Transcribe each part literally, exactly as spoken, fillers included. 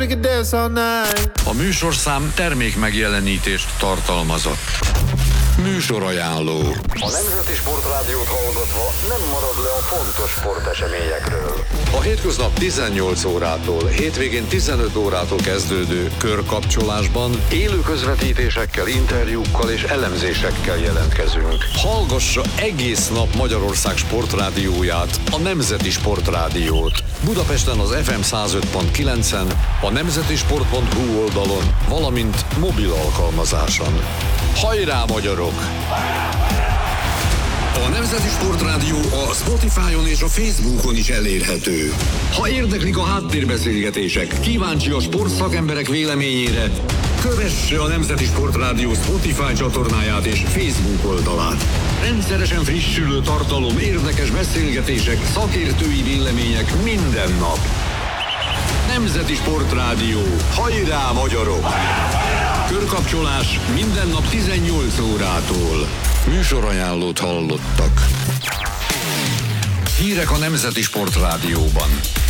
A műsorszám termék megjelenítést tartalmazott. Műsorajánló. A Nemzeti Sportrádiót hallgatva nem marad le a fontos sporteseményekről. A hétköznap tizennyolc órától, hétvégén tizenöt órától kezdődő körkapcsolásban Élő közvetítésekkel, interjúkkal és elemzésekkel jelentkezünk. hallgassa egész nap Magyarország sportrádióját, a Nemzeti Sportrádiót. Budapesten az ef em száz öt pont kilencen, a nemzetisport pont hu oldalon, valamint mobil alkalmazáson. Hajrá, magyarok! A Nemzeti Sportrádió a Spotify-on és a Facebookon is elérhető. Ha érdeklik a háttérbeszélgetések, kíváncsi a sportszakemberek véleményére, kövesse a Nemzeti Sportrádió Spotify csatornáját és Facebook oldalát. Rendszeresen frissülő tartalom, érdekes beszélgetések, szakértői vélemények minden nap. Nemzeti Sportrádió. Hajrá, magyarok! Körkapcsolás minden nap tizennyolc órától. Műsorajánlót hallottak. Hírek a Nemzeti Sportrádióban.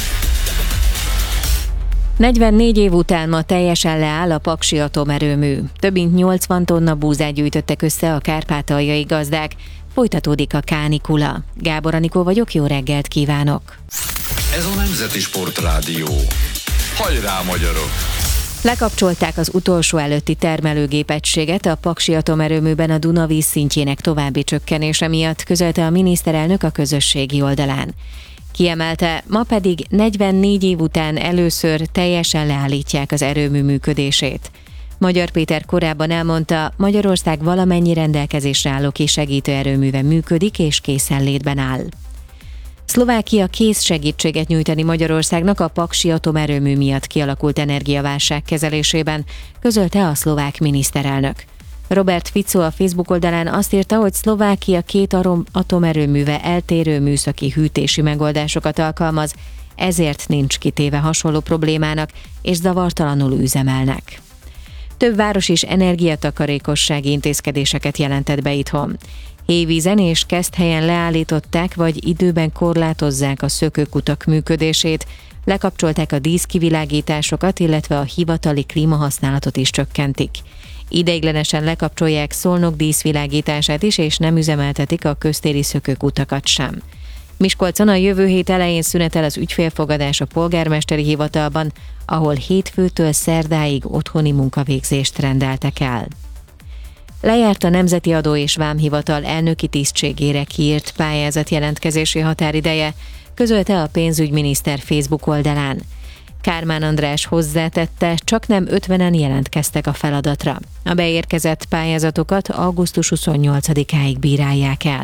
negyvennégy év után ma teljesen leáll a Paksi atomerőmű. Több mint nyolcvan tonna búzát gyűjtöttek össze a kárpátaljai gazdák. Folytatódik a kánikula. Gábor Anikó vagyok, jó reggelt kívánok! Ez a Nemzeti Sportrádió. Hajrá, magyarok! Lekapcsolták az utolsó előtti termelőgépegységet a Paksi atomerőműben a Duna víz szintjének további csökkenése miatt, közölte a miniszterelnök a közösségi oldalán. Kiemelte, ma pedig negyvennégy év után először teljesen leállítják az erőmű működését. Magyar Péter korábban elmondta, Magyarország valamennyi rendelkezésre álló kisegítő erőműve működik és készenlétben áll. Szlovákia kész segítséget nyújtani Magyarországnak a Paksi atomerőmű miatt kialakult energiaválság kezelésében, közölte a szlovák miniszterelnök. Robert Fico a Facebook oldalán azt írta, hogy Szlovákia két atomerőműve eltérő műszaki hűtési megoldásokat alkalmaz, ezért nincs kitéve hasonló problémának, és zavartalanul üzemelnek. Több város is energiatakarékossági intézkedéseket jelentett be itthon. Hévízen és Keszthelyen leállították vagy időben korlátozzák a szökőkutak működését, lekapcsolták a díszkivilágításokat, illetve a hivatali klímahasználatot is csökkentik. Ideiglenesen lekapcsolják Szolnok díszvilágítását is, és nem üzemeltetik a köztéri szökőkutakat sem. Miskolcon a jövő hét elején szünetel az ügyfélfogadás a polgármesteri hivatalban, ahol hétfőtől szerdáig otthoni munkavégzést rendeltek el. Lejárt a Nemzeti Adó és Vámhivatal elnöki tisztségére kiírt pályázat jelentkezési határideje, közölte a pénzügyminiszter Facebook oldalán. Kármán András hozzátette, csaknem ötvenen jelentkeztek a feladatra. A beérkezett pályázatokat augusztus huszonnyolcadikáig bírálják el.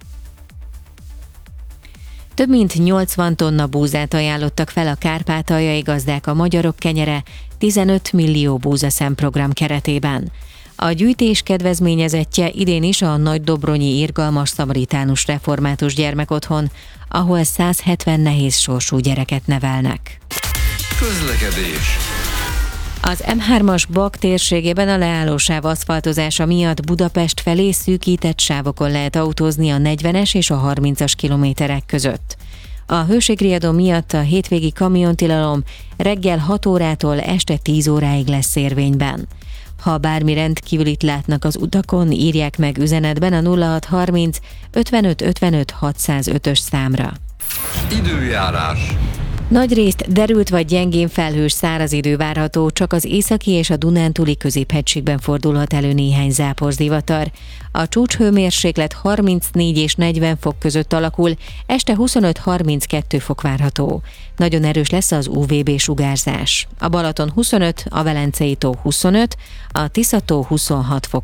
Több mint nyolcvan tonna búzát ajánlottak fel a kárpátaljai gazdák a Magyarok Kenyere tizenöt millió búzaszem program keretében. A gyűjtés kedvezményezettje idén is a Nagydobronyi Irgalmas Szamaritánus Református Gyermekotthon, ahol száz hetven nehéz sorsú gyereket nevelnek. Közlekedés. Az em hármas Bak térségében a leállósáv aszfaltozása miatt Budapest felé szűkített sávokon lehet autózni a negyvenes és a harmincas kilométerek között. A hőségriadó miatt a hétvégi kamiontilalom reggel hat órától este tíz óráig lesz érvényben. Ha bármi rendkívülit látnak az utakon, írják meg üzenetben a nulla hat harminc ötvenöt ötvenöt hatszázötös számra. Időjárás. Nagyrészt derült vagy gyengén felhős száraz idő várható, csak az északi és a Dunántúli középhegységben fordulhat elő néhány záporzivatar. A csúcshőmérséklet harmincnégy és negyven fok között alakul, este huszonöt harminckettő fok várható. Nagyon erős lesz az u vé bé sugárzás. A Balaton huszonöt, a Velencei tó huszonöt, a Tisza tó huszonhat fok